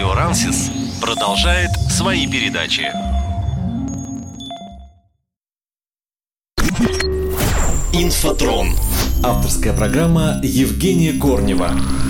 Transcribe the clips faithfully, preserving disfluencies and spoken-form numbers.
Радио Рансис продолжает свои передачи. Инфотрон. Авторская программа Евгения Корнева.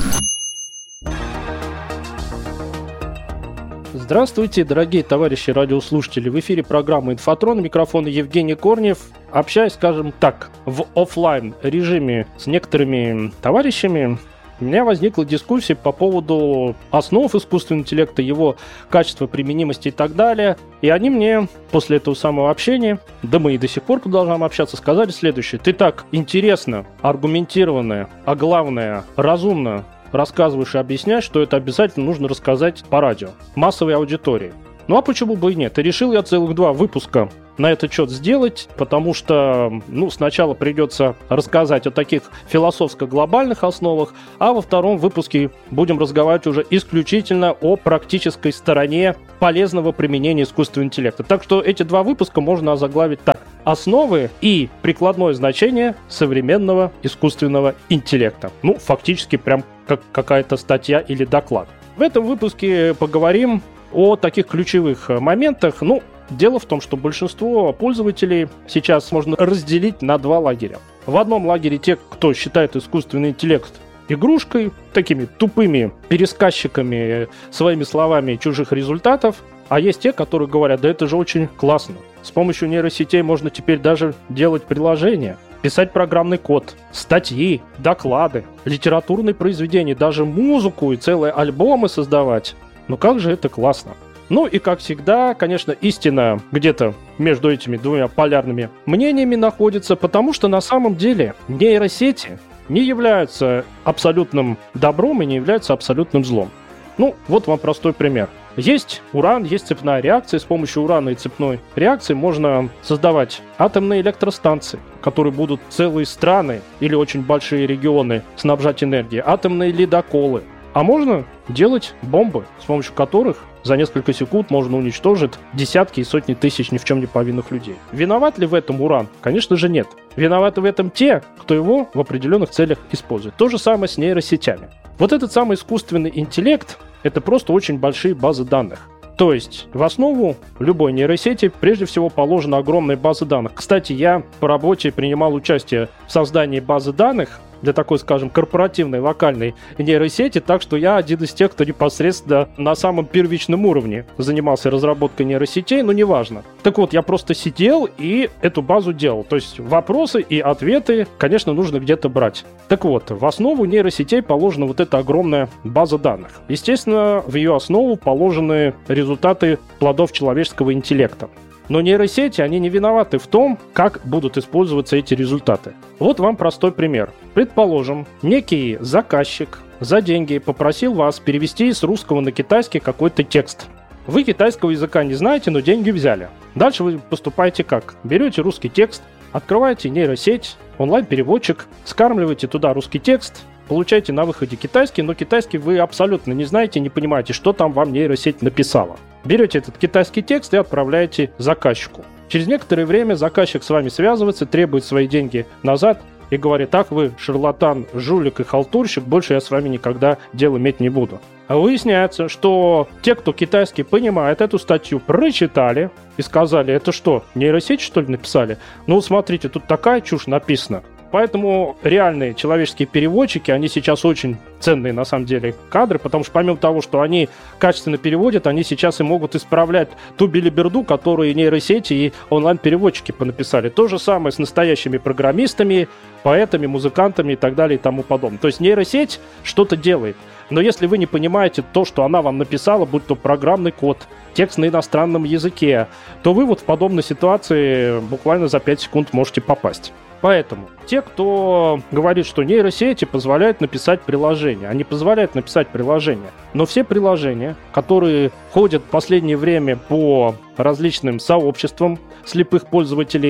Здравствуйте, дорогие товарищи радиослушатели. В эфире программа «Инфотрон». Микрофон Евгений Корнев. Общаюсь, скажем так, в офлайн режиме с некоторыми товарищами. У меня возникла дискуссия по поводу основ искусственного интеллекта, его качества, применимости и так далее. И они мне после этого самого общения, да мы и до сих пор продолжаем общаться, сказали следующее. Ты так интересно, аргументированно, а главное, разумно рассказываешь и объясняешь, что это обязательно нужно рассказать по радио, массовой аудитории. Ну а почему бы и нет? И решил я целых два выпуска на этот счет сделать, потому что, ну, сначала придется рассказать о таких философско-глобальных основах, а во втором выпуске будем разговаривать уже исключительно о практической стороне полезного применения искусственного интеллекта. Так что эти два выпуска можно озаглавить так: основы и прикладное значение современного искусственного интеллекта. Ну, фактически прям как какая-то статья или доклад. В этом выпуске поговорим о таких ключевых моментах. Ну, дело в том, что большинство пользователей сейчас можно разделить на два лагеря. В одном лагере те, кто считает искусственный интеллект игрушкой, такими тупыми пересказчиками своими словами чужих результатов, а есть те, которые говорят: да это же очень классно. С помощью нейросетей можно теперь даже делать приложения, писать программный код, статьи, доклады, литературные произведения, даже музыку и целые альбомы создавать. Ну как же это классно. Ну и, как всегда, конечно, истина где-то между этими двумя полярными мнениями находится, потому что на самом деле нейросети не являются абсолютным добром и не являются абсолютным злом. Ну, вот вам простой пример. Есть уран, есть цепная реакция. С помощью урана и цепной реакции можно создавать атомные электростанции, которые будут целые страны или очень большие регионы снабжать энергией, атомные ледоколы. А можно делать бомбы, с помощью которых за несколько секунд можно уничтожить десятки и сотни тысяч ни в чем не повинных людей. Виноват ли в этом уран? Конечно же нет. Виноваты в этом те, кто его в определенных целях использует. То же самое с нейросетями. Вот этот самый искусственный интеллект — это просто очень большие базы данных. То есть в основу любой нейросети прежде всего положена огромная база данных. Кстати, я по работе принимал участие в создании базы данных для такой, скажем, корпоративной локальной нейросети, так что я один из тех, кто непосредственно на самом первичном уровне занимался разработкой нейросетей, но неважно. Так вот, я просто сидел и эту базу делал. То есть вопросы и ответы, конечно, нужно где-то брать. Так вот, в основу нейросетей положена вот эта огромная база данных. Естественно, в ее основу положены результаты плодов человеческого интеллекта. Но нейросети, они не виноваты в том, как будут использоваться эти результаты. Вот вам простой пример. Предположим, некий заказчик за деньги попросил вас перевести с русского на китайский какой-то текст. Вы китайского языка не знаете, но деньги взяли. Дальше вы поступаете как? Берете русский текст, открываете нейросеть, онлайн-переводчик, скармливаете туда русский текст, получаете на выходе китайский, но китайский вы абсолютно не знаете, не понимаете, что там вам нейросеть написала. Берете этот китайский текст и отправляете заказчику. Через некоторое время заказчик с вами связывается, требует свои деньги назад и говорит: так, вы шарлатан, жулик и халтурщик, больше я с вами никогда дел иметь не буду. А выясняется, что те, кто китайский понимает, эту статью прочитали и сказали: это что, нейросеть, что ли, написали? Ну, смотрите, тут такая чушь написана. Поэтому реальные человеческие переводчики, они сейчас очень ценные на самом деле кадры, потому что помимо того, что они качественно переводят, они сейчас и могут исправлять ту белиберду, которую нейросети и онлайн-переводчики понаписали. То же самое с настоящими программистами, поэтами, музыкантами и так далее и тому подобное. То есть нейросеть что-то делает. Но если вы не понимаете то, что она вам написала, будь то программный код, текст на иностранном языке, то вы вот в подобной ситуации буквально за пять секунд можете попасть. Поэтому те, кто говорит, что нейросети позволяют написать приложения, они позволяют написать приложения. Но все приложения, которые ходят в последнее время по различным сообществам слепых пользователей,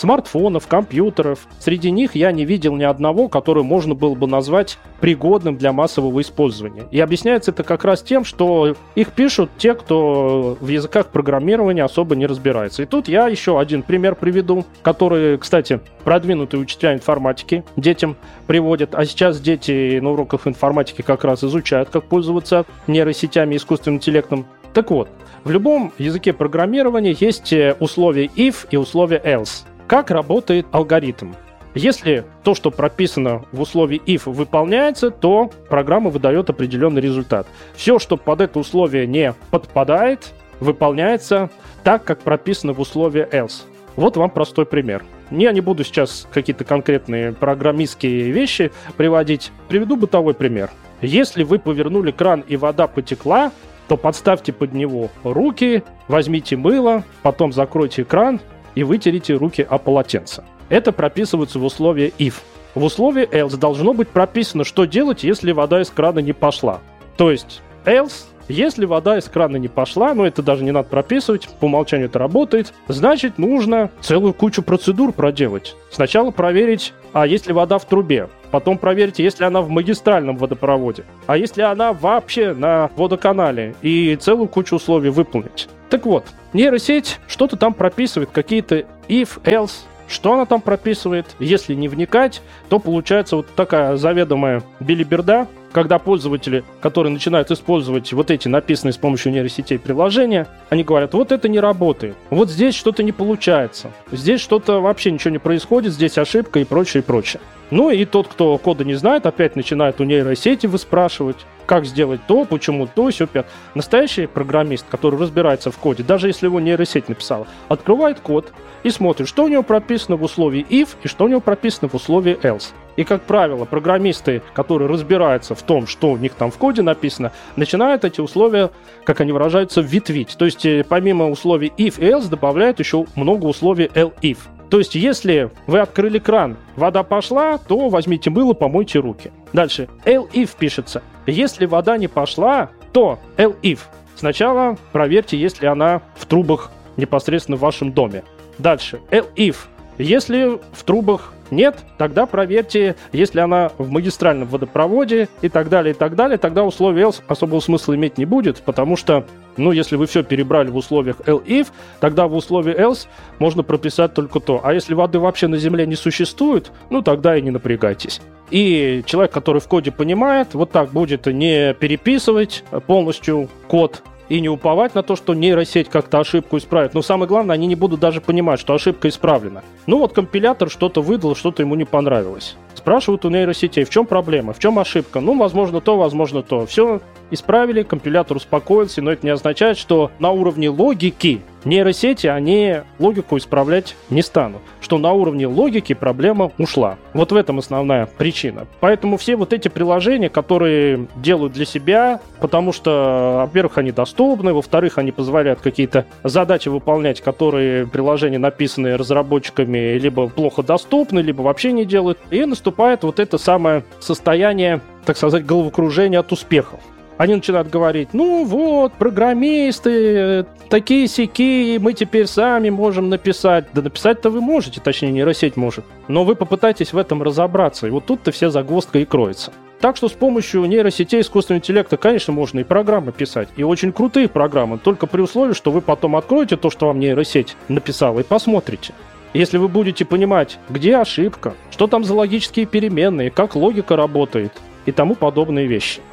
смартфонов, компьютеров. Среди них я не видел ни одного, который можно было бы назвать пригодным для массового использования. И объясняется это как раз тем, что их пишут те, кто в языках программирования особо не разбирается. И тут я еще один пример приведу, который, кстати, продвинутые учителя информатики детям приводят. А сейчас дети на уроках информатики как раз изучают, как пользоваться нейросетями и искусственным интеллектом. Так вот, в любом языке программирования есть условия if и условия else. Как работает алгоритм? Если то, что прописано в условии if, выполняется, то программа выдает определенный результат. Все, что под это условие не подпадает, выполняется так, как прописано в условии else. Вот вам простой пример. Я не буду сейчас какие-то конкретные программистские вещи приводить. Приведу бытовой пример. Если вы повернули кран и вода потекла, то подставьте под него руки, возьмите мыло, потом закройте кран и вытерите руки о полотенце. Это прописывается в условии if. В условии else должно быть прописано, что делать, если вода из крана не пошла. То есть else, если вода из крана не пошла, но это даже не надо прописывать, по умолчанию это работает, значит, нужно целую кучу процедур проделать. Сначала проверить, а есть ли вода в трубе. Потом проверьте, есть ли она в магистральном водопроводе. А если она вообще на водоканале. И целую кучу условий выполнить. Так вот, нейросеть что-то там прописывает, какие-то if, else. Что она там прописывает? Если не вникать, то получается вот такая заведомая белиберда, когда пользователи, которые начинают использовать вот эти написанные с помощью нейросетей приложения, они говорят, вот это не работает, вот здесь что-то не получается, здесь что-то вообще ничего не происходит, здесь ошибка и прочее, и прочее. Ну и тот, кто кода не знает, опять начинает у нейросети выспрашивать, как сделать то, почему то, сё, пят. Настоящий программист, который разбирается в коде, даже если его нейросеть написала, открывает код и смотрит, что у него прописано в условии if и что у него прописано в условии else. И, как правило, программисты, которые разбираются в том, что у них там в коде написано, начинают эти условия, как они выражаются, ветвить. То есть, помимо условий if и else, добавляют еще много условий else-if. То есть, если вы открыли кран, вода пошла, то возьмите мыло, помойте руки. Дальше. else-if пишется. Если вода не пошла, то else-if. Сначала проверьте, есть ли она в трубах непосредственно в вашем доме. Дальше. else-if. Если в трубах нет, тогда проверьте, есть ли она в магистральном водопроводе и так далее, и так далее. Тогда условие else особого смысла иметь не будет, потому что, ну, если вы все перебрали в условиях else-if, тогда в условии else можно прописать только то. А если воды вообще на Земле не существует, ну, тогда и не напрягайтесь. И человек, который в коде понимает, вот так будет не переписывать полностью код, и не уповать на то, что нейросеть как-то ошибку исправит. Но самое главное, они не будут даже понимать, что ошибка исправлена. Ну вот компилятор что-то выдал, что-то ему не понравилось. Спрашивают у нейросетей, в чем проблема, в чем ошибка? Ну, возможно то, возможно то. Все исправили, компилятор успокоился, но это не означает, что на уровне логики нейросети, они логику исправлять не станут. Что на уровне логики проблема ушла. Вот в этом основная причина. Поэтому все вот эти приложения, которые делают для себя, потому что, во-первых, они доступны, во-вторых, они позволяют какие-то задачи выполнять, которые приложения, написанные разработчиками, либо плохо доступны, либо вообще не делают. И наступает вот это самое состояние, так сказать, головокружения от успехов. Они начинают говорить, ну вот, программисты, такие-сяки, мы теперь сами можем написать. Да написать-то вы можете, точнее нейросеть может. Но вы попытайтесь в этом разобраться, и вот тут-то вся загвоздка и кроется. Так что с помощью нейросетей искусственного интеллекта, конечно, можно и программы писать, и очень крутые программы, только при условии, что вы потом откроете то, что вам нейросеть написала, и посмотрите. Если вы будете понимать, где ошибка, что там за логические переменные, как логика работает и тому подобные вещи.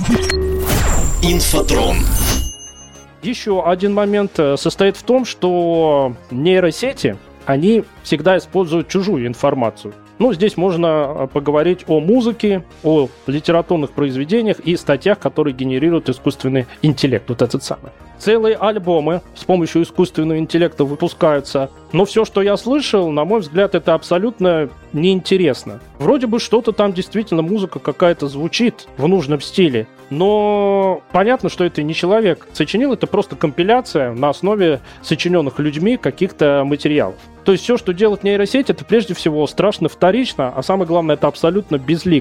Инфотрон. Еще один момент состоит в том, что нейросети, они всегда используют чужую информацию. Ну, здесь можно поговорить о музыке, о литературных произведениях и статьях, которые генерируют искусственный интеллект. Вот этот самый. Целые альбомы с помощью искусственного интеллекта выпускаются. Но все, что я слышал, на мой взгляд, это абсолютно неинтересно. Вроде бы что-то там действительно, музыка какая-то звучит в нужном стиле. Но понятно, что это не человек сочинил, это просто компиляция на основе сочиненных людьми каких-то материалов. То есть все, что делает нейросеть, это прежде всего страшно вторично, а самое главное, это абсолютно безлико.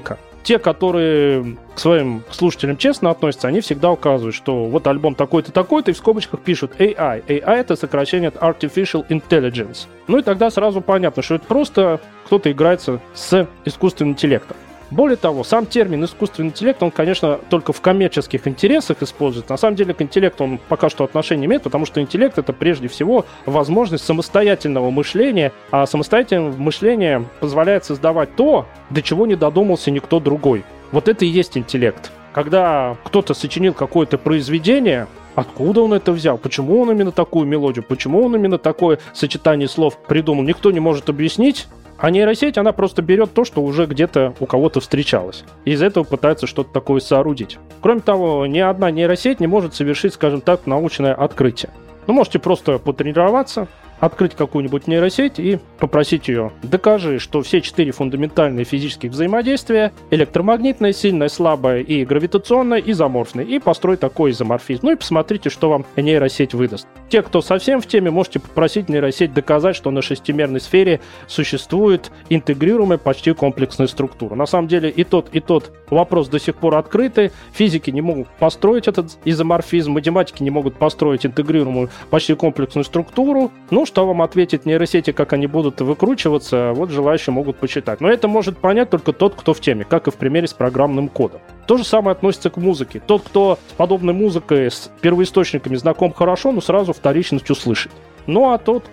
те, которые к своим слушателям честно относятся, они всегда указывают, что вот альбом такой-то, такой-то, и в скобочках пишут эй ай. эй ай — это сокращение от Artificial Intelligence. Ну и тогда сразу понятно, что это просто кто-то играется с искусственным интеллектом. Более того, сам термин «искусственный интеллект», он, конечно, только в коммерческих интересах используется. На самом деле к интеллекту он пока что отношения не имеет, потому что интеллект — это прежде всего возможность самостоятельного мышления, а самостоятельное мышление позволяет создавать то, до чего не додумался никто другой. Вот это и есть интеллект. Когда кто-то сочинил какое-то произведение, откуда он это взял, почему он именно такую мелодию, почему он именно такое сочетание слов придумал, никто не может объяснить. А нейросеть, она просто берет то, что уже где-то у кого-то встречалось. И из этого пытается что-то такое соорудить. Кроме того, ни одна нейросеть не может совершить, скажем так, научное открытие. Ну, можете просто потренироваться, открыть какую-нибудь нейросеть и попросить ее: докажи, что все четыре фундаментальные физических взаимодействия — электромагнитное, сильное, слабое и гравитационное, изоморфное, и построй такой изоморфизм. Ну и посмотрите, что вам нейросеть выдаст. Те, кто совсем в теме, можете попросить нейросеть доказать, что на шестимерной сфере существует интегрируемая почти комплексная структура. На самом деле и тот, и тот вопрос до сих пор открыты. Физики не могут построить этот изоморфизм, математики не могут построить интегрируемую почти комплексную структуру. Ну, что вам ответит нейросети, как они будут выкручиваться, вот желающие могут почитать. Но это может понять только тот, кто в теме, как и в примере с программным кодом. То же самое относится к музыке. Тот, кто с подобной музыкой, с первоисточниками знаком хорошо, но сразу вторичностью слышит. Ну а тот,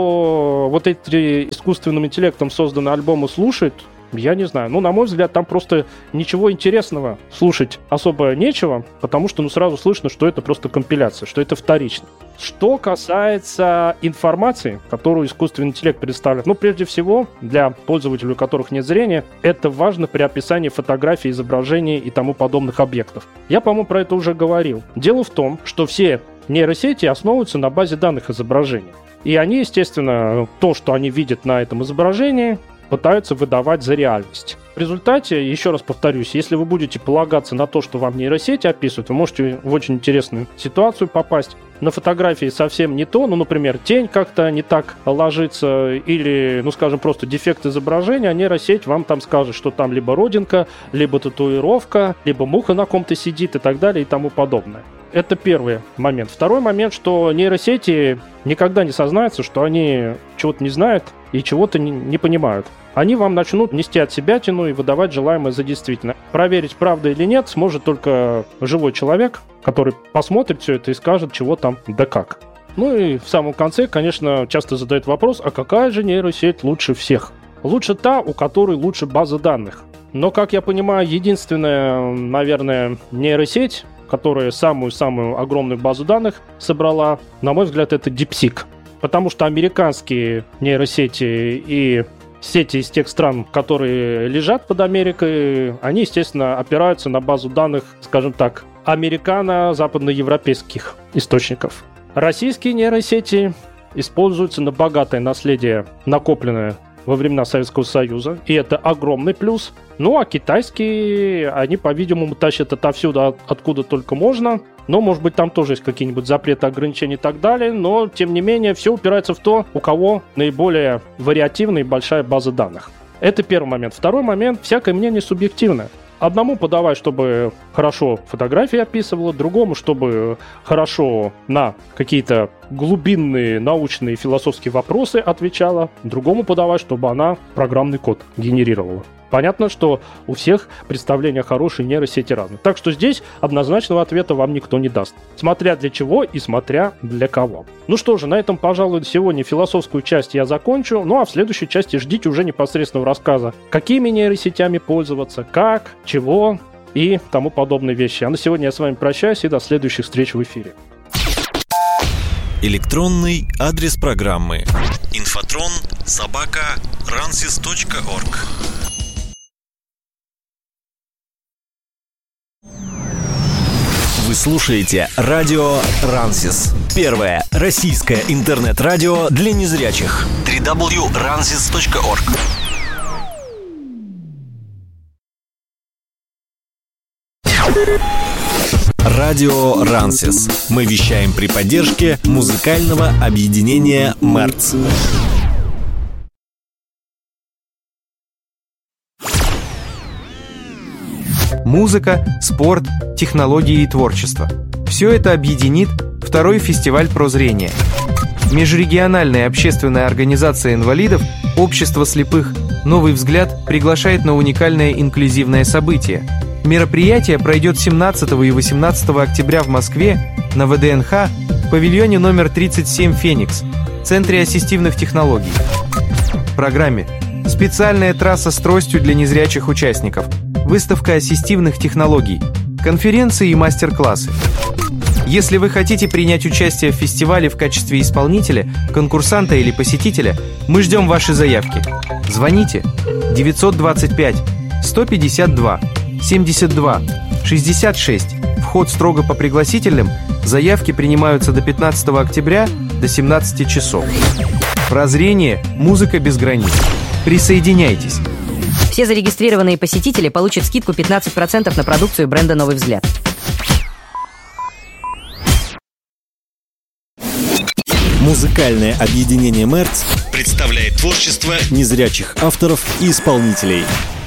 кто вот эти искусственным интеллектом созданные альбомы слушает, я не знаю. Ну, на мой взгляд, там просто ничего интересного слушать особо нечего, потому что, ну, сразу слышно, что это просто компиляция, что это вторично. Что касается информации, которую искусственный интеллект предоставляет, ну, прежде всего, для пользователей, у которых нет зрения, это важно при описании фотографий, изображений и тому подобных объектов. Я, по-моему, про это уже говорил. Дело в том, что все нейросети основываются на базе данных изображений. И они, естественно, то, что они видят на этом изображении, пытаются выдавать за реальность. В результате, еще раз повторюсь, если вы будете полагаться на то, что вам нейросети описывают, вы можете в очень интересную ситуацию попасть. На фотографии совсем не то, ну, например, тень как-то не так ложится, или, ну, скажем, просто дефект изображения, а нейросеть вам там скажет, что там либо родинка, либо татуировка, либо муха на ком-то сидит и так далее и тому подобное. Это первый момент. Второй момент, что нейросети никогда не сознаются, что они чего-то не знают и чего-то не, не понимают. Они вам начнут нести от себя тяну и выдавать желаемое за действительное. Проверить, правда или нет, сможет только живой человек, который посмотрит все это и скажет, чего там да как. Ну и в самом конце, конечно, часто задают вопрос, а какая же нейросеть лучше всех? Лучше та, у которой лучше база данных. Но, как я понимаю, единственная, наверное, нейросеть, которая самую-самую огромную базу данных собрала, на мой взгляд, это DeepSeek. Потому что американские нейросети и сети из тех стран, которые лежат под Америкой, они, естественно, опираются на базу данных, скажем так, американо-западноевропейских источников. Российские нейросети используются на богатое наследие, накопленное во времена Советского Союза, и это огромный плюс. Ну, а китайские, они, по-видимому, тащат отовсюду, откуда только можно. Но, может быть, там тоже есть какие-нибудь запреты, ограничения и так далее. Но, тем не менее, все упирается в то, у кого наиболее вариативная и большая база данных. Это первый момент. Второй момент. Всякое мнение субъективное. Одному подавай, чтобы хорошо фотографии описывало, другому, чтобы хорошо на какие-то глубинные научные философские вопросы отвечала, другому подавай, чтобы она программный код генерировала. Понятно, что у всех представления хорошие нейросети разные. Так что здесь однозначного ответа вам никто не даст. Смотря для чего и смотря для кого. Ну что же, на этом, пожалуй, сегодня философскую часть я закончу. Ну а в следующей части ждите уже непосредственного рассказа, какими нейросетями пользоваться, как, чего и тому подобные вещи. А на сегодня я с вами прощаюсь и до следующих встреч в эфире. Электронный адрес программы инфотрон собака рансис точка орг. Вы слушаете радио Рансис. Первое российское интернет-радио для незрячих. дабл ю дабл ю дабл ю точка рансис точка орг. Радио Рансис. Мы вещаем при поддержке музыкального объединения «Мерц». музыка, спорт, технологии и творчество. Все это объединит второй фестиваль «Прозрение». Межрегиональная общественная организация инвалидов «Общество слепых. Новый взгляд» приглашает на уникальное инклюзивное событие. Мероприятие пройдет семнадцатого и восемнадцатого октября в Москве на вэ дэ эн ха в павильоне номер тридцать семь «Феникс», в Центре ассистивных технологий. В программе специальная трасса с тростью для незрячих участников, выставка ассистивных технологий, конференции и мастер-классы. Если вы хотите принять участие в фестивале в качестве исполнителя, конкурсанта или посетителя, мы ждем ваши заявки. Звоните девятьсот двадцать пять сто пятьдесят два семьдесят два шестьдесят шесть. Вход строго по пригласительным. Заявки принимаются до пятнадцатого октября до семнадцати часов. Прозрение. Музыка без границ. Присоединяйтесь. Все зарегистрированные посетители получат скидку пятнадцать процентов на продукцию бренда «Новый взгляд». Музыкальное объединение «Мерц» представляет творчество незрячих авторов и исполнителей.